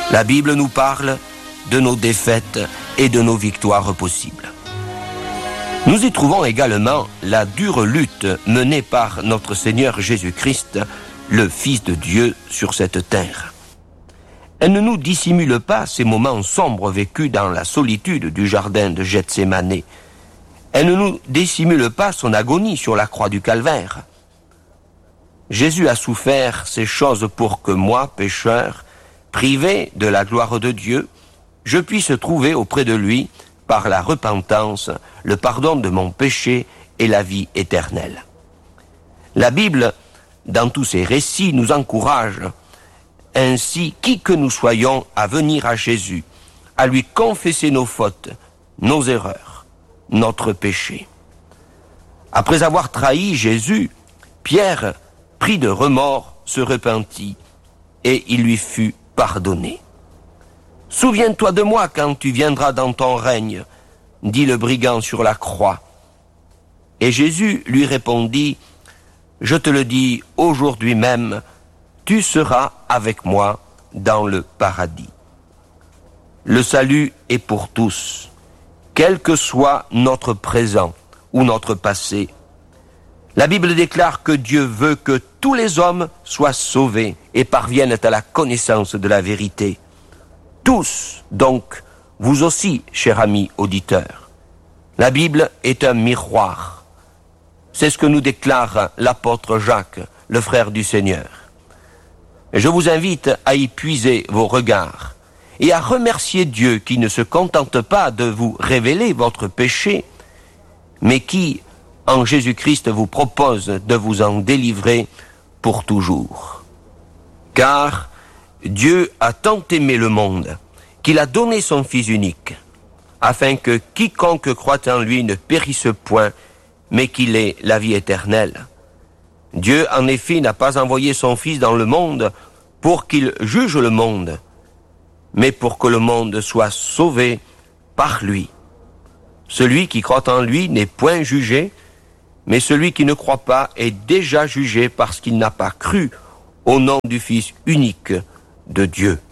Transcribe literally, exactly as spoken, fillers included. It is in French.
La Bible nous parle de nos défaites et de nos victoires possibles. Nous y trouvons également la dure lutte menée par notre Seigneur Jésus-Christ, le Fils de Dieu, sur cette terre. Elle ne nous dissimule pas ces moments sombres vécus dans la solitude du jardin de Gethsémanée. Elle ne nous dissimule pas son agonie sur la croix du Calvaire. Jésus a souffert ces choses pour que moi, pécheur, privé de la gloire de Dieu, je puisse trouver auprès de lui, par la repentance, le pardon de mon péché et la vie éternelle. La Bible, dans tous ses récits, nous encourage ainsi, qui que nous soyons, à venir à Jésus, à lui confesser nos fautes, nos erreurs, notre péché. Après avoir trahi Jésus, Pierre, pris de remords, se repentit et il lui fut pardonné. « Souviens-toi de moi quand tu viendras dans ton règne, dit le brigand sur la croix. Et Jésus lui répondit, « Je te le dis aujourd'hui même, tu seras avec moi dans le paradis. » Le salut est pour tous, quel que soit notre présent ou notre passé. La Bible déclare que Dieu veut que tous les hommes soient sauvés et parviennent à la connaissance de la vérité. Tous, donc, vous aussi, chers amis auditeurs. La Bible est un miroir. C'est ce que nous déclare l'apôtre Jacques, le frère du Seigneur. Je vous invite à y puiser vos regards et à remercier Dieu qui ne se contente pas de vous révéler votre péché, mais qui, en Jésus-Christ, vous propose de vous en délivrer pour toujours. Car Dieu a tant aimé le monde qu'il a donné son Fils unique, afin que quiconque croit en lui ne périsse point, mais qu'il ait la vie éternelle. Dieu, en effet, n'a pas envoyé son Fils dans le monde pour qu'il juge le monde, mais pour que le monde soit sauvé par lui. Celui qui croit en lui n'est point jugé, mais celui qui ne croit pas est déjà jugé parce qu'il n'a pas cru au nom du Fils unique de Dieu.